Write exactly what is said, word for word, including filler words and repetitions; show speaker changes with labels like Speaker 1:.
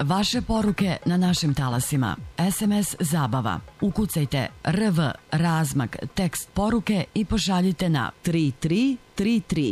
Speaker 1: vaše poruke na našim talasima. es em es zabava. Ukucajte R V razmak tekst poruke i pošaljite na tri tri tri tri.